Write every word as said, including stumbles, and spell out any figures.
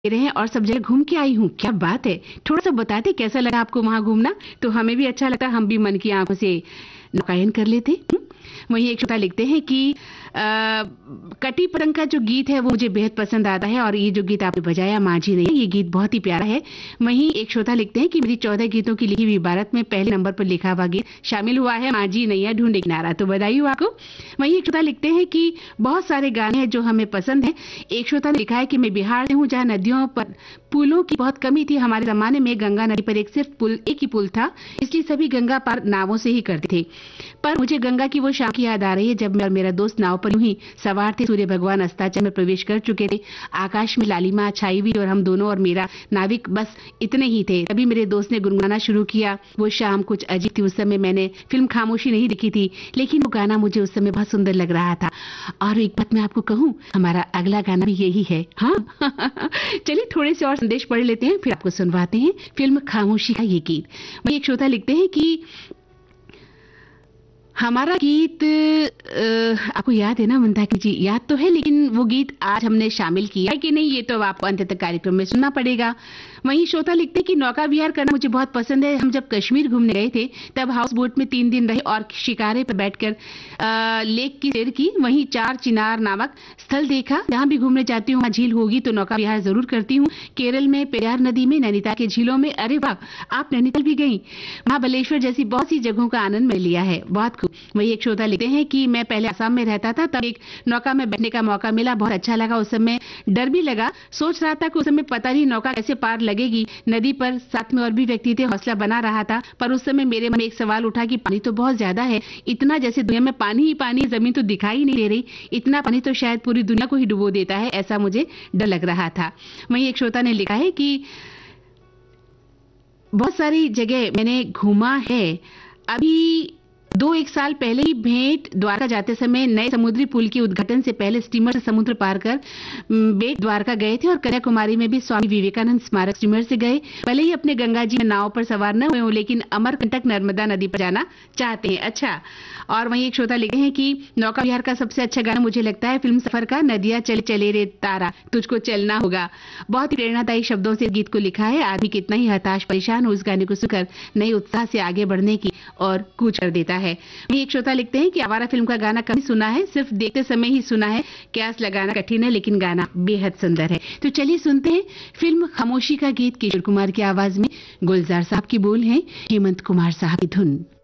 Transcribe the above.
रहे हैं और सब जगह घूम के आई हूँ। क्या बात है, थोड़ा सा बताते कैसा लगा आपको वहाँ घूमना? तो हमें भी अच्छा लगता, हम भी मन की आंखों से नौकायन कर लेते। वहीं एक श्रोता लिखते हैं कि आ, कटी पतंग का जो गीत है वो मुझे बेहद पसंद आता है और ये जो गीत आपने बजाया माझी नहीं, ये गीत बहुत ही प्यारा है। वहीं एक श्रोता लिखते हैं कि मेरी चौदह गीतों की लिखी हुई भारत में पहले नंबर पर लिखा हुआ गीत शामिल हुआ है माझी नैया ढूंढे किनारा, तो बधाई हो आपको। वहीं एक श्रोता लिखते हैं कि बहुत सारे गाने हैं जो हमें पसंद है। एक श्रोता ने लिखा है कि मैं बिहार से हूँ जहाँ नदियों पर पुलों की बहुत कमी थी। हमारे जमाने में गंगा नदी पर एक सिर्फ पुल एक ही पुल था, इसलिए सभी गंगा पार नावों से ही करते थे। पर मुझे गंगा की वो शाम की याद आ रही है जब मैं और मेरा दोस्त नाव पर यूं ही सवार थे। सूर्य भगवान अस्ताचल में प्रवेश कर चुके थे, आकाश में लालिमा छाई हुई और हम दोनों और मेरा नाविक बस इतने ही थे। तभी मेरे दोस्त ने गुनगुनाना शुरू किया। वो शाम कुछ अजीब थी। उस समय मैंने फिल्म खामोशी नहीं देखी थी, लेकिन वो गाना मुझे उस समय बहुत सुंदर लग रहा था। और एक बात मैं आपको कहूँ, हमारा अगला गाना भी यही है। हाँ चलिए थोड़े से और संदेश पढ़ लेते हैं, फिर आपको सुनवाते हैं फिल्म खामोशी का ये गीत। वही एक श्रोता लिखते हैं कि हमारा गीत आ, आपको याद है ना मंदाकिनी जी? याद तो है, लेकिन वो गीत आज हमने शामिल किया है कि नहीं ये तो आपको अंत तक कार्यक्रम में सुनना पड़ेगा। वहीं श्रोता लिखते हैं कि नौका विहार करना मुझे बहुत पसंद है। हम जब कश्मीर घूमने गए थे तब हाउस बोट में तीन दिन रहे और शिकारे पर बैठकर लेक की सैर की। वहीं चार चिनार नामक स्थल देखा। जहां भी घूमने जाती हूँ झील होगी तो नौका विहार जरूर करती हूँ। केरल में पेरियार नदी में, नैनीताल के झीलों में। अरे वाह, आप नैनीताल भी गई? महाबलेश्वर जैसी बहुत सी जगहों का आनंद मैं लिया है। बहुत खूब। वही एक श्रोता लिखते हैं कि मैं पहले असम में रहता था, तब एक नौका में बैठने का मौका मिला, बहुत अच्छा लगा। उस समय डर भी लगा, सोच रहा था कि उस समय पता नहीं नौका कैसे पार लगेगी नदी पर। साथ में और भी व्यक्ति थे, हौसला बना रहा था। पर उस समय मेरे मन में एक सवाल उठा कि पानी तो बहुत ज्यादा है, इतना जैसे दुनिया में पानी ही पानी, जमीन तो दिखाई नहीं दे रही। इतना पानी तो शायद पूरी दुनिया को ही डुबो देता है, ऐसा मुझे डर लग रहा था। वहीं एक श्रोता ने लिखा है कि बहुत सारी जगह मैंने घूमा है। अभी दो एक साल पहले ही भेंट द्वारका जाते समय नए समुद्री पुल के उद्घाटन से पहले स्टीमर से समुद्र पार कर बेट द्वारका गए थे और कन्याकुमारी में भी स्वामी विवेकानंद स्मारक स्टीमर से गए। भले ही अपने गंगा जी में नाव पर सवार न हुए हो, लेकिन अमरकंटक नर्मदा नदी पर जाना चाहते हैं। अच्छा, और वहीं एक श्रोता लिखे हैं कि नौका विहार का सबसे अच्छा गाना मुझे लगता है फिल्म सफर का नदिया चले चले रे तारा तुझको चलना होगा। बहुत ही प्रेरणादायी शब्दों से गीत को लिखा है। आदमी कितना ही हताश परेशान हो, उस गाने को सुनकर नए उत्साह से आगे बढ़ने की और कूच कर देता है। वहीं एक श्रोता लिखते हैं कि आवारा फिल्म का गाना कभी सुना है, सिर्फ देखते समय ही सुना है। क्यास लगाना कठिन है लेकिन गाना बेहद सुंदर है। तो चलिए सुनते हैं फिल्म खामोशी का गीत किशोर कुमार की आवाज में। गुलजार साहब की बोल है, हेमंत कुमार साहब की धुन।